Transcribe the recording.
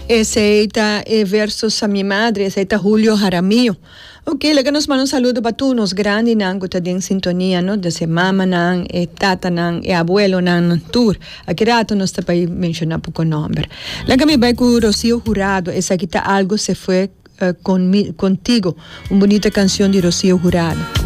Ese versos a mi madre, ese Julio Jaramillo. Ok, le que nos manda un saludo para todos los grandes que están en sintonía, ¿no? Desde mamá, tata, abuelo, tour. Aquí rato no está para mencionar poco nombre. La que me va con Rocío Jurado, esa quita algo se fue contigo. Una bonita canción de Rocío Jurado.